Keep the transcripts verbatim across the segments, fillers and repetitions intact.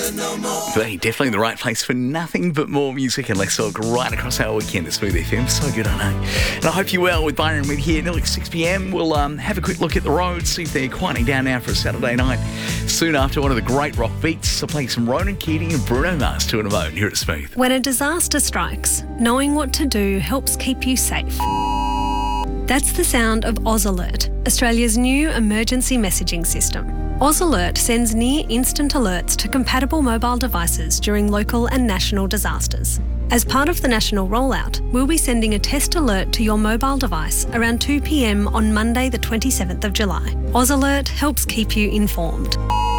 Hey, definitely the right place for nothing but more music and less talk right across our weekend at Smooth F M. So good, I know. And I hope you're well with Byron with here. Nearly six p.m. We'll um, have a quick look at the roads, see if they're quieting down now for a Saturday night. Soon after one of the great rock beats, I'll play some Ronan Keating and Bruno Mars to an emote here at Smooth. When a disaster strikes, knowing what to do helps keep you safe. That's the sound of Oz Alert, Australia's new emergency messaging system. Oz Alert sends near-instant alerts to compatible mobile devices during local and national disasters. As part of the national rollout, we'll be sending a test alert to your mobile device around two p.m. on Monday the twenty-seventh of July. Oz Alert helps keep you informed.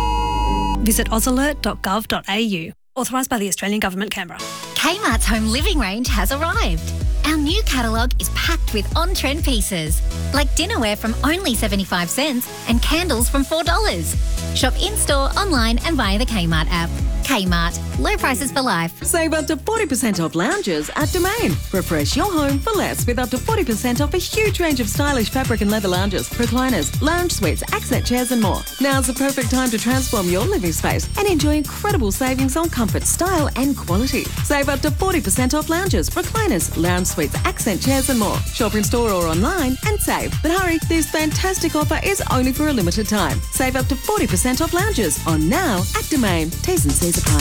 Visit oz alert dot gov dot a u. Authorised by the Australian Government, Canberra. Kmart's home living range has arrived. Our new catalogue is packed with on-trend pieces, like dinnerware from only seventy-five cents and candles from four dollars. Shop in-store, online and via the Kmart app. Kmart, low prices for life. Save up to forty percent off lounges at Domain. Refresh your home for less with up to forty percent off a huge range of stylish fabric and leather lounges, recliners, lounge suites, accent chairs and more. Now's the perfect time to transform your living space and enjoy incredible savings on comfort, style and quality. Save up to forty percent off lounges, recliners, lounge suites, accent chairs and more. Shop in store or online and save. But hurry, this fantastic offer is only for a limited time. Save up to forty percent off lounges on now at Domain. T's and C's apply.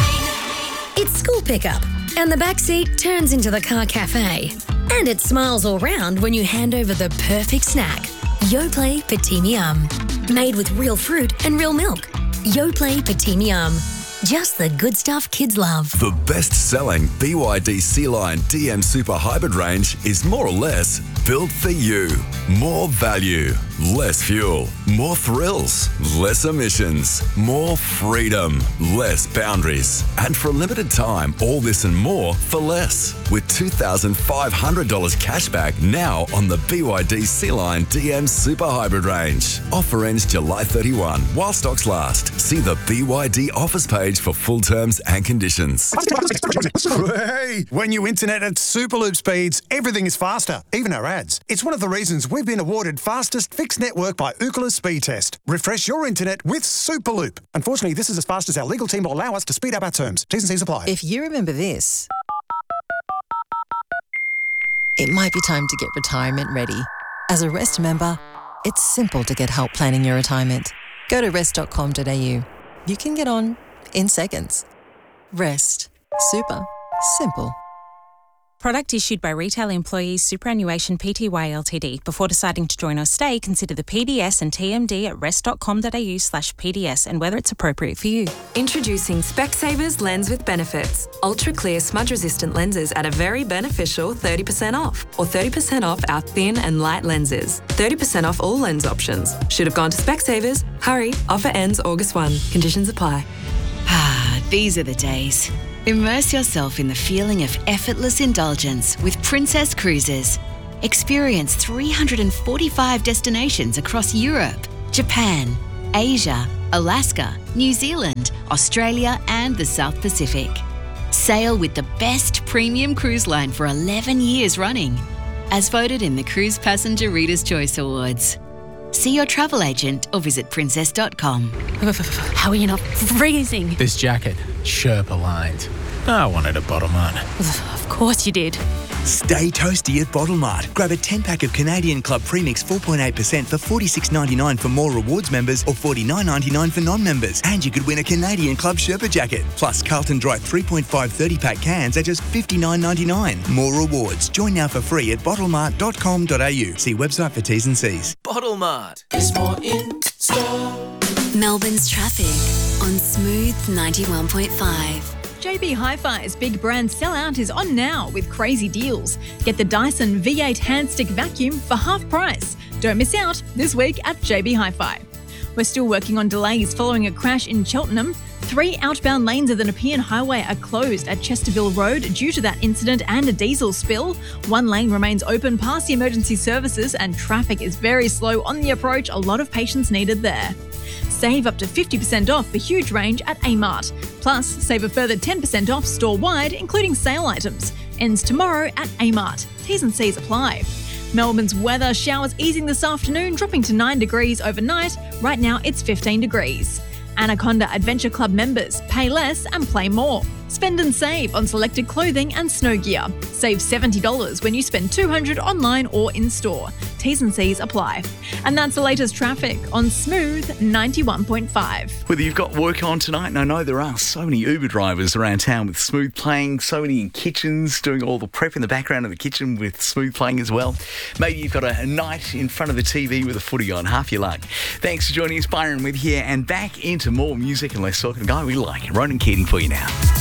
It's school pickup, and the backseat turns into the car cafe. And it smiles all round when you hand over the perfect snack. Yoplait Petit Yum. Made with real fruit and real milk. Yoplait Petit Yum. Just the good stuff kids love. The best-selling B Y D C-Line D M Super Hybrid range is more or less built for you. More value, less fuel, more thrills, less emissions, more freedom, less boundaries. And for a limited time, all this and more for less. With two thousand five hundred dollars cashback now on the B Y D C-Line D M Super Hybrid range. Offer ends July thirty-first while stocks last. See the B Y D offers page for full terms and conditions. Hey, when you internet at Superloop speeds, everything is faster, even our ads. It's one of the reasons we've been awarded fastest fixed network by Ookla Speed Test. Refresh your internet with Superloop. Unfortunately, this is as fast as our legal team will allow us to speed up our terms. T's and C's apply. If you remember this, it might be time to get retirement ready. As a Rest member, it's simple to get help planning your retirement. Go to rest dot com dot a u. You can get on in seconds. Rest. Super. Simple. Product issued by Retail Employees Superannuation Pty Ltd. Before deciding to join or stay, consider the P D S and T M D at rest dot com dot a u slash P D S and whether it's appropriate for you. Introducing Specsavers Lens with Benefits. Ultra clear smudge-resistant lenses at a very beneficial thirty percent off. Or thirty percent off our thin and light lenses. thirty percent off all lens options. Should have gone to Specsavers. Hurry, offer ends August first. Conditions apply. Ah, these are the days. Immerse yourself in the feeling of effortless indulgence with Princess Cruises. Experience three hundred forty-five destinations across Europe, Japan, Asia, Alaska, New Zealand, Australia and the South Pacific. Sail with the best premium cruise line for eleven years running, as voted in the Cruise Passenger Reader's Choice Awards. See your travel agent or visit princess dot com. How are you not freezing? This jacket, Sherpa lined. I wanted a Bottle Mart. Of course you did. Stay toasty at Bottle Mart. Grab a ten-pack of Canadian Club Premix four point eight percent for forty-six ninety-nine for more rewards members or forty-nine ninety-nine for non-members. And you could win a Canadian Club Sherpa jacket. Plus Carlton Dry three point five thirty-pack cans at just fifty-nine ninety-nine. More rewards. Join now for free at bottle mart dot com dot a u. See website for T's and C's. Bottle Mart. There's more in store. Melbourne's traffic on Smooth ninety-one point five. J B Hi-Fi's big brand sellout is on now with crazy deals. Get the Dyson V eight handstick vacuum for half price. Don't miss out this week at J B Hi-Fi. We're still working on delays following a crash in Cheltenham. Three outbound lanes of the Nepean Highway are closed at Chesterville Road due to that incident and a diesel spill. One lane remains open past the emergency services and traffic is very slow on the approach. A lot of patience needed there. Save up to fifty percent off the huge range at A-Mart. Plus, save a further ten percent off store-wide, including sale items. Ends tomorrow at A-Mart. T's and C's apply. Melbourne's weather, showers easing this afternoon, dropping to nine degrees overnight. Right now, it's fifteen degrees. Anaconda Adventure Club members pay less and play more. Spend and save on selected clothing and snow gear. Save seventy dollars when you spend two hundred dollars online or in-store. T's and C's apply. And that's the latest traffic on Smooth ninety-one point five. Whether you've got work on tonight, and I know there are so many Uber drivers around town with Smooth playing, so many in kitchens doing all the prep in the background of the kitchen with Smooth playing as well. Maybe you've got a, a night in front of the T V with a footy on, half your luck. Thanks for joining us, Byron with here, and back into more music and less talking. Guy, we like it. Ronan Keating for you now.